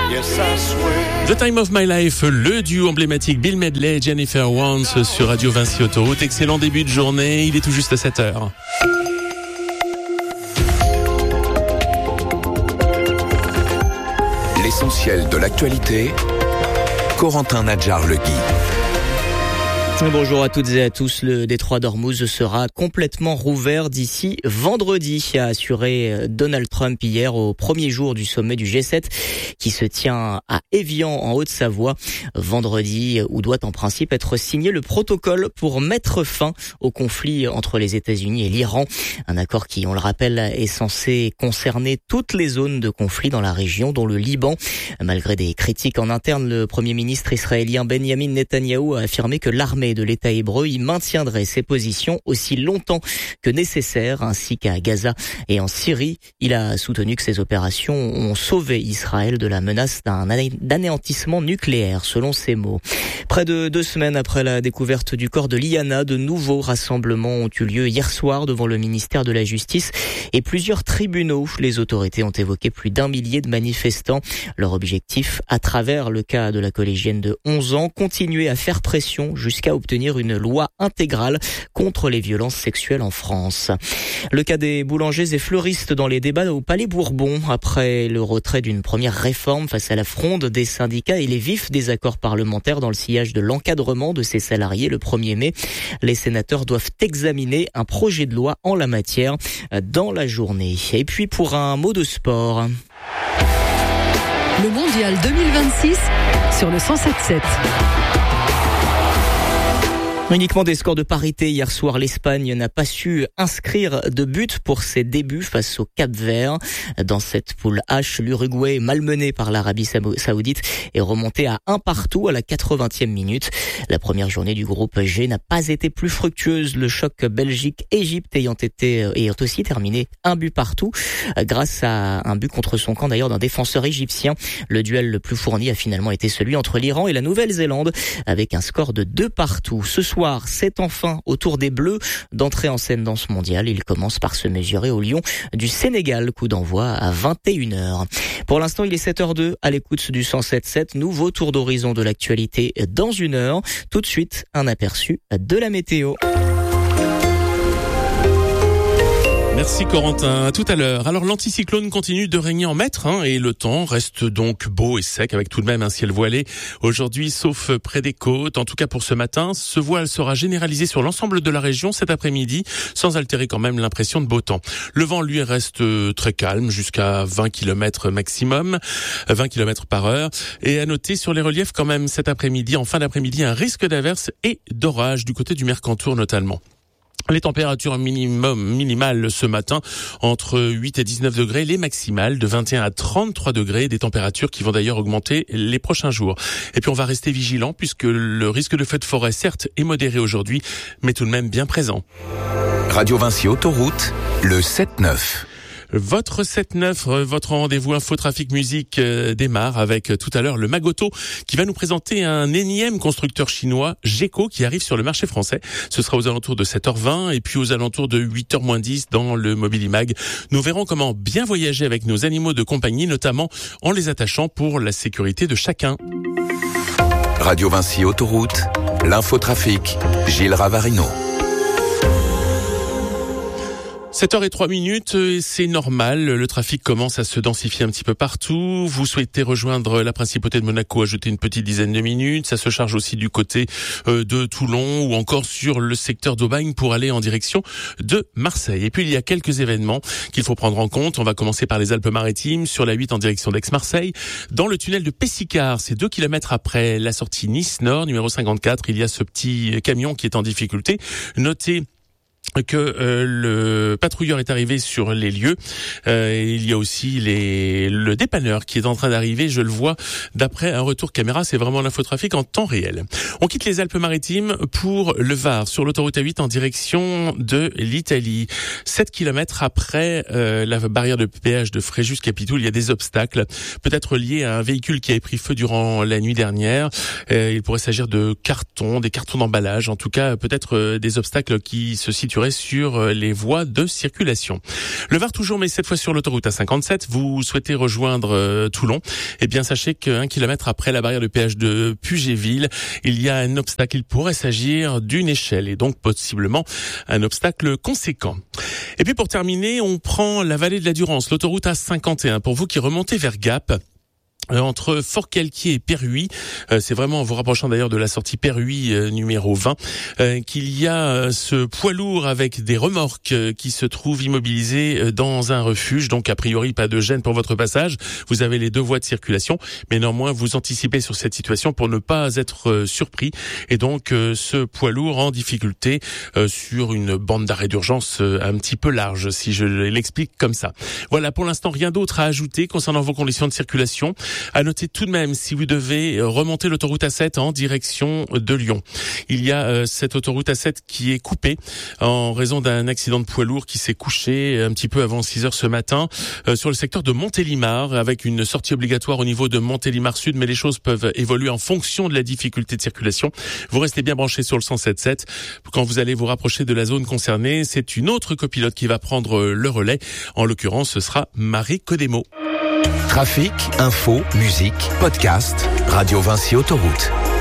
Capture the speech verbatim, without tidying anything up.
The Time of My Life, le duo emblématique Bill Medley et Jennifer Warnes sur Radio Vinci Autoroute. Excellent début de journée, il est tout juste à sept heures. L'essentiel de l'actualité, Corentin Nadjar Le Guy. Bonjour à toutes et à tous. Le détroit d'Ormuz sera complètement rouvert d'ici vendredi, a assuré Donald Trump hier au premier jour du sommet du G sept qui se tient à Évian en Haute-Savoie. Vendredi, où doit en principe être signé le protocole pour mettre fin au conflit entre les États-Unis et l'Iran. Un accord qui, on le rappelle, est censé concerner toutes les zones de conflit dans la région, dont le Liban. Malgré des critiques en interne, le premier ministre israélien Benjamin Netanyahou a affirmé que l'armée de l'État hébreu y maintiendrait ses positions aussi longtemps que nécessaire, ainsi qu'à Gaza et en Syrie. Il a soutenu que ces opérations ont sauvé Israël de la menace d'un anéantissement nucléaire, selon ses mots. Près de deux semaines après la découverte du corps de Liana, de nouveaux rassemblements ont eu lieu hier soir devant le ministère de la Justice et plusieurs tribunaux. Les autorités ont évoqué plus d'un millier de manifestants. Leur objectif, à travers le cas de la collégienne de onze ans, continuer à faire pression jusqu'à obtenir une loi intégrale contre les violences sexuelles en France. Le cas des boulangers et fleuristes dans les débats au Palais Bourbon après le retrait d'une première réforme face à la fronde des syndicats et les vifs désaccords parlementaires dans le sillage de l'encadrement de ces salariés le premier mai. Les sénateurs doivent examiner un projet de loi en la matière dans la journée. Et puis pour un mot de sport. Le mondial deux mille vingt-six sur le cent sept sept. Uniquement des scores de parité. Hier soir, l'Espagne n'a pas su inscrire de but pour ses débuts face au Cap-Vert. Dans cette poule H, l'Uruguay, malmené par l'Arabie Saoudite, est remonté à un partout à la quatre-vingtième minute. La première journée du groupe G n'a pas été plus fructueuse. Le choc Belgique-Égypte ayant été ayant aussi terminé un but partout, grâce à un but contre son camp d'ailleurs d'un défenseur égyptien. Le duel le plus fourni a finalement été celui entre l'Iran et la Nouvelle-Zélande, avec un score de deux partout. Ce soir, c'est enfin au tour des Bleus d'entrer en scène dans ce mondial. Il commence par se mesurer au Lion du Sénégal. Coup d'envoi à vingt et une heures. Pour l'instant, il est sept heures deux à l'écoute du cent sept sept. Nouveau tour d'horizon de l'actualité dans une heure. Tout de suite, un aperçu de la météo. Merci Corentin, à tout à l'heure. Alors l'anticyclone continue de régner en maître hein, et le temps reste donc beau et sec avec tout de même un ciel voilé aujourd'hui sauf près des côtes. En tout cas pour ce matin, ce voile sera généralisé sur l'ensemble de la région cet après-midi sans altérer quand même l'impression de beau temps. Le vent lui reste très calme jusqu'à vingt kilomètres maximum, vingt kilomètres par heure. Et à noter sur les reliefs quand même cet après-midi, en fin d'après-midi, un risque d'averse et d'orage du côté du Mercantour notamment. Les températures minimum, minimales ce matin entre huit et dix-neuf degrés, les maximales de vingt et un à trente-trois degrés, des températures qui vont d'ailleurs augmenter les prochains jours. Et puis on va rester vigilant puisque le risque de feu de forêt certes est modéré aujourd'hui, mais tout de même bien présent. Radio Vinci Autoroute, le sept neuf. Votre sept neuf, votre rendez-vous info trafic musique euh, démarre avec euh, tout à l'heure le Magoto qui va nous présenter un énième constructeur chinois, Geco, qui arrive sur le marché français. Ce sera aux alentours de sept heures vingt et puis aux alentours de huit heures moins dix dans le Mobilimag. Nous verrons comment bien voyager avec nos animaux de compagnie, notamment en les attachant pour la sécurité de chacun. Radio Vinci Autoroute, l'infotrafic, Gilles Ravarino. sept heures zéro trois minutes, c'est normal, le trafic commence à se densifier un petit peu partout. Vous souhaitez rejoindre la principauté de Monaco, ajouter une petite dizaine de minutes. Ça se charge aussi du côté de Toulon ou encore sur le secteur d'Aubagne pour aller en direction de Marseille. Et puis il y a quelques événements qu'il faut prendre en compte. On va commencer par les Alpes-Maritimes, sur la huit en direction d'Aix-Marseille. Dans le tunnel de Pessicard, c'est deux kilomètres après la sortie Nice-Nord, numéro cinquante-quatre, il y a ce petit camion qui est en difficulté. Notez que euh, le patrouilleur est arrivé sur les lieux. Euh, il y a aussi les, le dépanneur qui est en train d'arriver, je le vois d'après un retour caméra, c'est vraiment l'infotrafic en temps réel. On quitte les Alpes-Maritimes pour le Var, sur l'autoroute A huit en direction de l'Italie. sept kilomètres après euh, la barrière de péage de Fréjus-Capitoul, il y a des obstacles, peut-être liés à un véhicule qui avait pris feu durant la nuit dernière. Euh, il pourrait s'agir de cartons, des cartons d'emballage, en tout cas peut-être euh, des obstacles qui se situent situerait sur les voies de circulation. Le Var toujours, mais cette fois sur l'autoroute A cinquante-sept, vous souhaitez rejoindre euh, Toulon, eh bien sachez qu'un kilomètre après la barrière de péage de Pugéville, il y a un obstacle. Il pourrait s'agir d'une échelle et donc possiblement un obstacle conséquent. Et puis pour terminer, on prend la vallée de la Durance, l'autoroute A cinquante et un, pour vous qui remontez vers Gap. Entre Fort-Calquier et Perhuis, euh, c'est vraiment en vous rapprochant d'ailleurs de la sortie Perhuis euh, numéro vingt, euh, qu'il y a euh, ce poids lourd avec des remorques euh, qui se trouve immobilisé euh, dans un refuge. Donc a priori pas de gêne pour votre passage. Vous avez les deux voies de circulation, mais néanmoins vous anticipez sur cette situation pour ne pas être euh, surpris. Et donc euh, ce poids lourd en difficulté euh, sur une bande d'arrêt d'urgence euh, un petit peu large, si je l'explique comme ça. Voilà, pour l'instant rien d'autre à ajouter concernant vos conditions de circulation. À noter tout de même, si vous devez remonter l'autoroute A sept en direction de Lyon, il y a euh, cette autoroute A sept qui est coupée en raison d'un accident de poids lourd qui s'est couché un petit peu avant six heures ce matin euh, sur le secteur de Montélimar, avec une sortie obligatoire au niveau de Montélimar Sud, mais les choses peuvent évoluer en fonction de la difficulté de circulation. Vous restez bien branchés sur le cent sept sept. Quand vous allez vous rapprocher de la zone concernée, c'est une autre copilote qui va prendre le relais. En l'occurrence, ce sera Marie Codemo. Trafic, info, musique, podcast, Radio Vinci Autoroute.